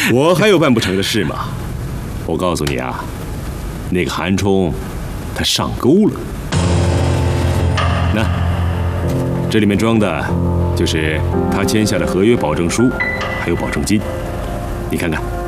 我还有办不成的事吗？我告诉你啊，那个韩冲，他上钩了。那这里面装的，就是他签下的合约保证书，还有保证金，你看看。